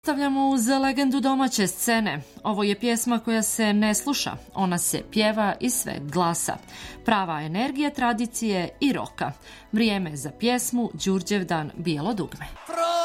Stavljamo uz legendu domaće scene. Ovo je pjesma koja se ne sluša, ona se pjeva iz sveg glasa. Prava energija tradicije i roka. Vrijeme za pjesmu Đurđevdan Bijelo dugme.